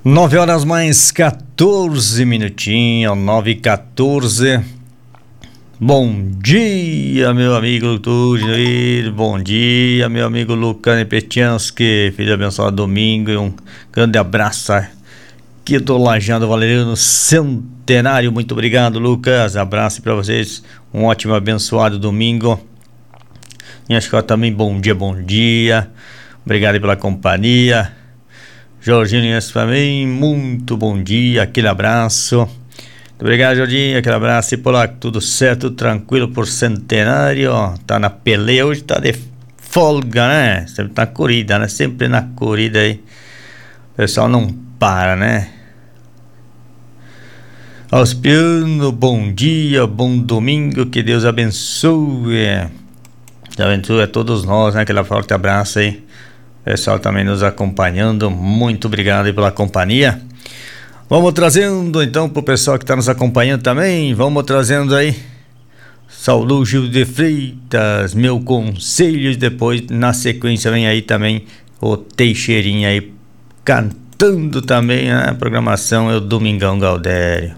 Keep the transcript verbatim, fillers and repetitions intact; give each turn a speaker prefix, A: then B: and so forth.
A: Nove horas mais quatorze minutinhos, nove e quatorze. Bom dia, meu amigo Túlio. Bom dia, meu amigo Lucane Petiansky. Filho abençoado domingo e um grande abraço aqui do Lajado Valeriano Centenário. Muito obrigado, Lucas. Abraço para vocês. Um ótimo, abençoado domingo. Minha escola também, bom dia, bom dia. Obrigado pela companhia. Jorginho também, muito bom dia, aquele abraço. Muito obrigado, Jorginho, aquele abraço. E por lá, tudo certo, tudo tranquilo por Centenário. Tá na peleia, hoje tá de folga, né? Sempre na corrida, né? Sempre na corrida aí. O pessoal não para, né? Auspiano, bom dia, bom domingo, que Deus abençoe. Abençoe a todos nós, né? Aquele forte abraço aí. Pessoal também nos acompanhando, muito obrigado aí pela companhia. Vamos trazendo então pro pessoal que está nos acompanhando também, vamos trazendo aí Saulo Gil de Freitas, meu conselho, e depois na sequência vem aí também o Teixeirinha aí cantando também, né? A programação é o Domingão Gaudério.